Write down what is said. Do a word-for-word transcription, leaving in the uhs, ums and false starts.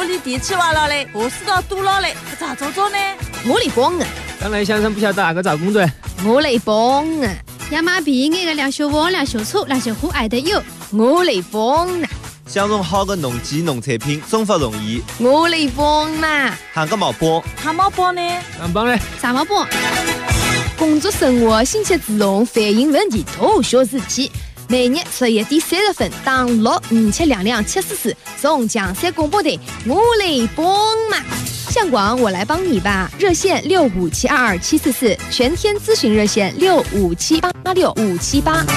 里地气挖了嘞，何世道堵了嘞，咋做做呢？ 我来帮啊！ 刚来乡上不晓得哪个找工作， 我来帮啊！ 亚麻毕业的两小王、两小醋、两小户爱得有， 我来帮啊！ 想种好的农机农产品，真不容易。 我来帮嘛！ 喊个毛帮， 喊毛帮呢？ 俺帮嘞， 啥毛帮？ 工作生活、信息自动、反映问题都小事体。每日十一点三十分，打六五七两两七四四，从江山广播台，我来帮嘛！相广我来帮你吧，热线六五七二二七四四，全天咨询热线六五七八六五七八。